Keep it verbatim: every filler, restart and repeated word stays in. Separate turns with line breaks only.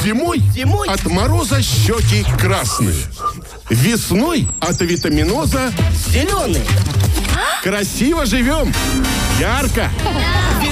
Зимой,
Зимой?
от мороза щеки красные. Весной от витаминоза
Зеленый.
красиво живем. Ярко.